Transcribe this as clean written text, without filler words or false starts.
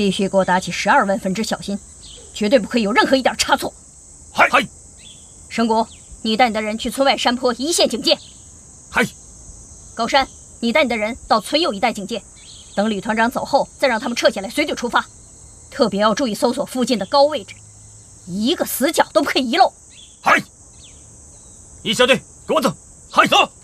必须给我打起12万分之小心，绝对不可以有任何一点差错。 嗨！ 神谷，你带你的人去村外山坡一线警戒。 嗨！ 高山，你带你的人到村右一带警戒，等李团长走后，再让他们撤下来，随队出发。特别要注意搜索附近的高位置，一个死角都不可以遗漏。 嗨！一小队，跟我走！嗨，走！